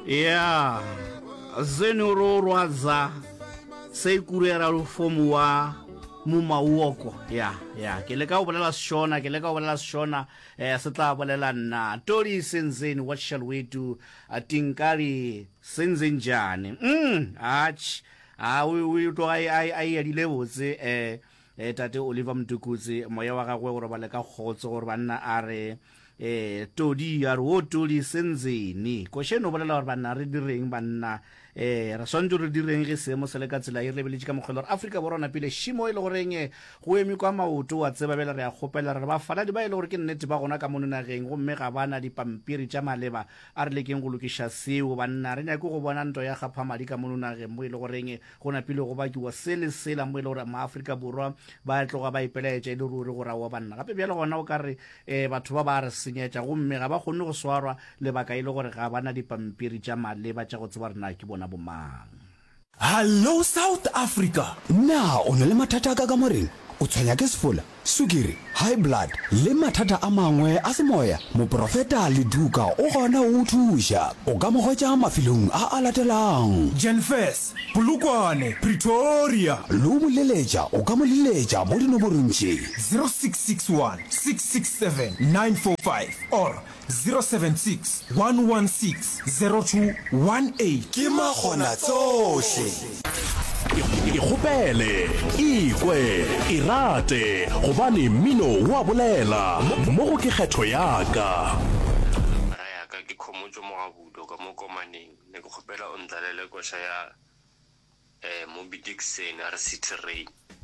Yeah, zenurorwaza seikurera lufomu wa mumauoko ya ke le ka o bolela shona se tla bolela nna tori senzeni what shall we do atinkari senzenjani ach we to ai ya dilebotse tate Oliver Mtukudzi moya wa gagwe gore ba le ka khotso gore banna are todi ya ro todi senzeni kosheno bolela gore banna re direng banna ra swantse re direng ge se mo sele ka tsela e lebeletse ka mogelo re Africa borona pele shimo ile goreng go emi kwa maoto wa tseba bela re a khopela re ba fala di ba ile gore ke nnete ba gona ka monona geng go mme ga bana dipampiri tša maleba a re lekeng go lokisha seo banna re nya go bona nto ya gapha madi ka monona geng mo ile goreng go na pele go ba ke wa sele mo ile gore ma Africa borwa ba tloga ba ipelaetša ile ruri go rawa banna gape bjale gona o ka re batho ba re senyetša go mme ga ba kgonne go swarwa lebaka ile gore ga bana dipampiri tša maleba tša go tseba rena ke bona bomang. Hello South Africa. Na o ne le mathata ka ka moreng o tshwenya ke sefola sukiri high blood le mathata a mangwe a semoya moprofeta Leduka o gona o thuša o ka mo hwetša mafilong a latelang Jenfest Polokwane Pretoria lo mo leletša o ka mo leletša mo dinoborong tše 0661 667 945 or 076 116 0218 ke magona tsohle ikgopele ikwe irate gobane mmino wa bolela mo go ke kgetho yaka yaka ke khomotso mo gabudo ka mo komaneng ne ke kgopela o ntlalele koša ya Moby Dixon RCT Rain